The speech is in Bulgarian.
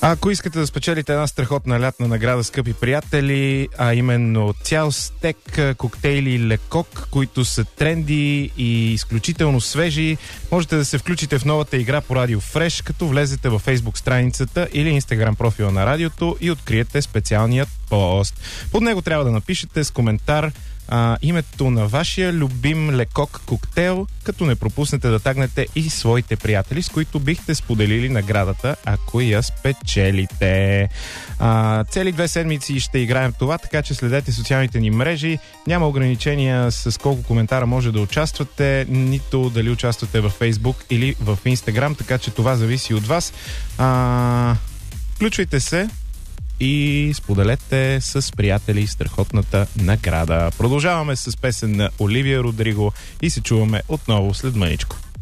Ако искате да спечелите една страхотна лятна награда, скъпи приятели, а именно цял стек коктейли Лекок, които са тренди и изключително свежи, можете да се включите в новата игра по Радио Фреш, като влезете във Facebook страницата или Instagram профила на радиото и откриете специалният пост. Под него трябва да напишете с коментар името на вашия любим Лекок коктейл, като не пропуснете да тагнете и своите приятели, с които бихте споделили наградата, ако я спечелите. Цели 2 седмици ще играем това, така че следете социалните ни мрежи. Няма ограничения с колко коментара може да участвате, нито дали участвате във Facebook или в Instagram, така че това зависи от вас. Включвайте се и споделете с приятели страхотната награда. Продължаваме с песен на Оливия Родриго и се чуваме отново след мъничко.